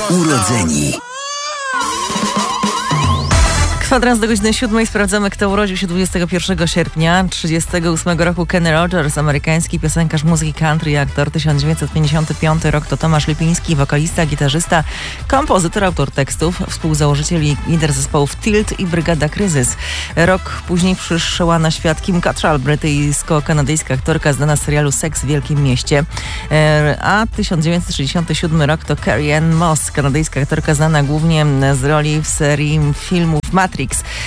Urodzeni. Kwadrans do godziny 7. Sprawdzamy, kto urodził się 21 sierpnia 1938 roku. Kenny Rogers, amerykański piosenkarz muzyki country i aktor. 1955 rok to Tomasz Lipiński, wokalista, gitarzysta, kompozytor, autor tekstów, współzałożyciel i lider zespołów Tilt i Brygada Kryzys. Rok później przyszła na świat Kim Cattrall, brytyjsko-kanadyjska aktorka znana z serialu Seks w Wielkim Mieście. A 1967 rok to Carrie Ann Moss, kanadyjska aktorka znana głównie z roli w serii filmów Matrix.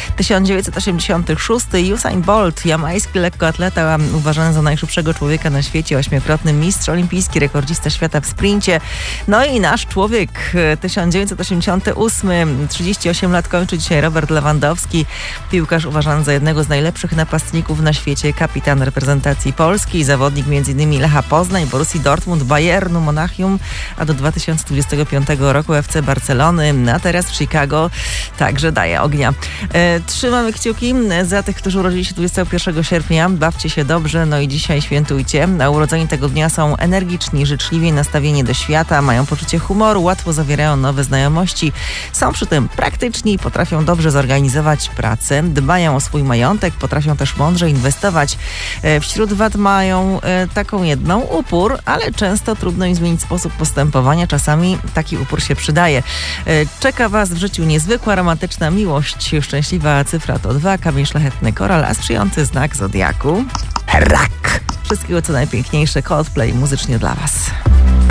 1986 Usain Bolt, jamański lekkoatleta uważany za najszybszego człowieka na świecie, 8-krotny mistrz olimpijski, rekordzista świata w sprincie. No i nasz człowiek, 1988, 38 lat kończy dzisiaj Robert Lewandowski, piłkarz uważany za jednego z najlepszych napastników na świecie, kapitan reprezentacji Polski, zawodnik m.in. Lecha Poznań, Borussii Dortmund, Bayernu, Monachium, a do 2025 roku FC Barcelony, a teraz w Chicago także daje ognia. Trzymamy kciuki za tych, którzy urodzili się 21 sierpnia. Bawcie się dobrze, no i dzisiaj świętujcie. A urodzeni tego dnia są energiczni, życzliwi, nastawieni do świata, mają poczucie humoru, łatwo zawierają nowe znajomości, są przy tym praktyczni, potrafią dobrze zorganizować pracę, dbają o swój majątek, potrafią też mądrze inwestować. Wśród wad mają taką jedną, upór, ale często trudno im zmienić sposób postępowania. Czasami taki upór się przydaje. Czeka Was w życiu niezwykła, romantyczna miłość. Szczęśliwa cyfra to 2, kamień szlachetny koral, a sprzyjający znak zodiaku Rak. Wszystkiego co najpiękniejsze, Coldplay muzycznie dla Was.